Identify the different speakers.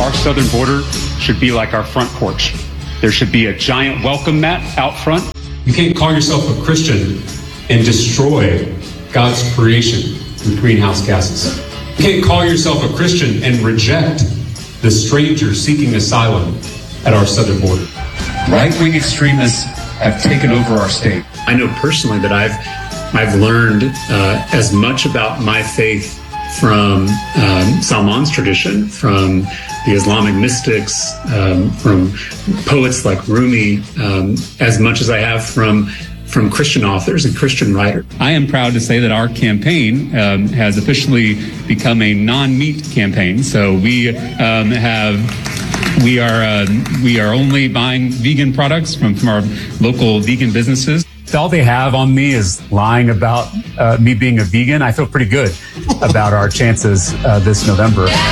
Speaker 1: our southern border should be like our front porch. There should be a giant welcome mat out front.
Speaker 2: You can't call yourself a Christian and destroy God's creation with greenhouse gases. You can't call yourself a Christian and reject the stranger seeking asylum at our southern border.
Speaker 3: Right-wing extremists have taken over our state.
Speaker 4: I know personally that I've learned as much about my faith from Salman's tradition, from the Islamic mystics, from poets like Rumi, as much as I have from Christian authors and Christian writers.
Speaker 5: I am proud to say that our campaign has officially become a non-meat campaign. So we are only buying vegan products from our local vegan businesses.
Speaker 1: All they have on me is lying about me being a vegan. I feel pretty good about our chances this November.